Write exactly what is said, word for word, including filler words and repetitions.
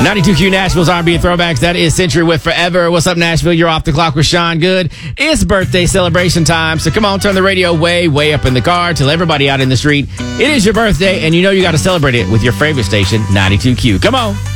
ninety-two Q Nashville's R and B Throwbacks. That is Century with Forever. What's up, Nashville? You're off the clock with Sean Good. It's birthday celebration time, so come on, turn the radio way, way up in the car. Tell everybody out in the street it is your birthday, and you know you got to celebrate it with your favorite station, ninety-two Q. Come on.